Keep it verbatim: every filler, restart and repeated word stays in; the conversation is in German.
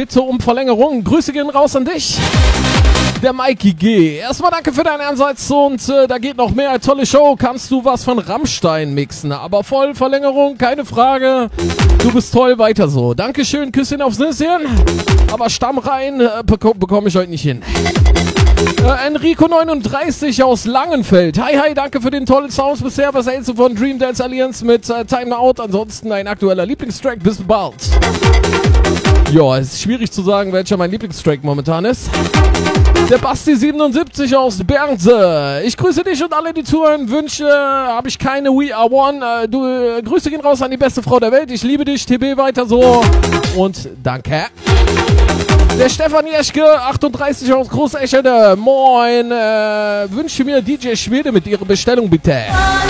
bitte um Verlängerung. Grüße gehen raus an dich. Der Mikey G. Erstmal danke für deinen Einsatz und äh, da geht noch mehr. Tolle Show. Kannst du was von Rammstein mixen? Aber voll Verlängerung, keine Frage. Du bist toll, weiter so. Dankeschön, Küsschen aufs Nüsschen. Aber Stamm rein äh, beko- bekomme ich heute nicht hin. Äh, Enrico neununddreißig aus Langenfeld. Hi, hi, danke für den tollen Sounds bisher. Was hältst du von Dream Dance Alliance mit äh, Time Out? Ansonsten ein aktueller Lieblingstrack. Bis bald. Ja, es ist schwierig zu sagen, welcher mein Lieblingstrack momentan ist. Der Basti siebenundsiebzig aus Bernse. Ich grüße dich und alle, die zuhören. Wünsche habe ich keine We Are One. Äh, du, äh, Grüße gehen raus an die beste Frau der Welt. Ich liebe dich, T B, weiter so. Und danke. Der Stefan Jeschke, achtunddreißig aus Großeschede. Moin. Äh, wünsche mir D J Schwede mit ihrer Bestellung, bitte.